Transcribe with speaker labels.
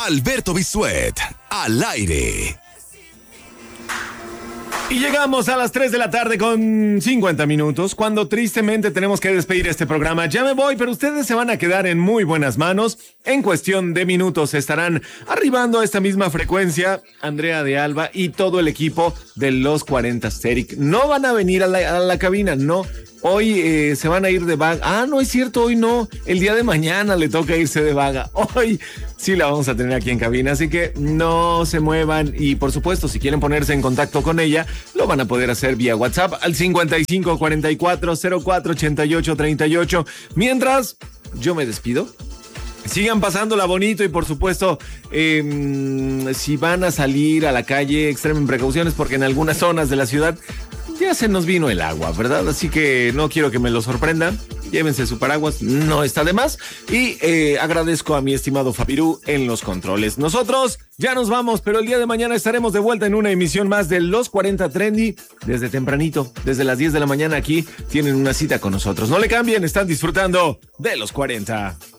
Speaker 1: Alberto Bisuet, al aire.
Speaker 2: Y llegamos a las 3 de la tarde con 50 minutos, cuando tristemente tenemos que despedir este programa. Ya me voy, pero ustedes se van a quedar en muy buenas manos. En cuestión de minutos estarán arribando a esta misma frecuencia Andrea de Alba y todo el equipo de Los 40 Asterix. No van a venir a la cabina, no. Hoy se van a ir de vaga. Ah, no es cierto, hoy no. El día de mañana le toca irse de vaga. Hoy sí la vamos a tener aquí en cabina, así que no se muevan. Y por supuesto, si quieren ponerse en contacto con ella, lo van a poder hacer vía WhatsApp al 55 44 04 88 38. Mientras, yo me despido. Sigan pasándola bonito y por supuesto, si van a salir a la calle, extremen precauciones porque en algunas zonas de la ciudad ya se nos vino el agua, ¿verdad? Así que no quiero que me lo sorprendan. Llévense su paraguas, no está de más. Y agradezco a mi estimado Fabirú en los controles. Nosotros ya nos vamos, pero el día de mañana estaremos de vuelta en una emisión más de Los 40 Trendy. Desde tempranito, desde las 10 de la mañana aquí, tienen una cita con nosotros. No le cambien, están disfrutando de Los 40.